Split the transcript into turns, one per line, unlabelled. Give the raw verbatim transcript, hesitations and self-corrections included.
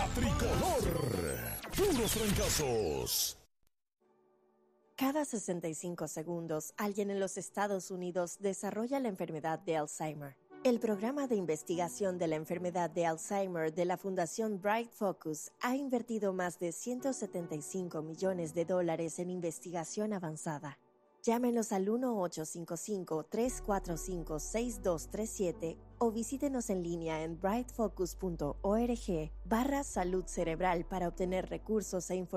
La Tricolor. Puros fracasos.
Cada sesenta y cinco segundos, alguien en los Estados Unidos desarrolla la enfermedad de Alzheimer. El programa de investigación de la enfermedad de Alzheimer de la Fundación Bright Focus ha invertido más de ciento setenta y cinco millones de dólares en investigación avanzada. Llámenos al uno ocho cinco cinco, tres cuatro cinco, seis dos tres siete o visítenos en línea en brightfocus punto org barra salud cerebral para obtener recursos e información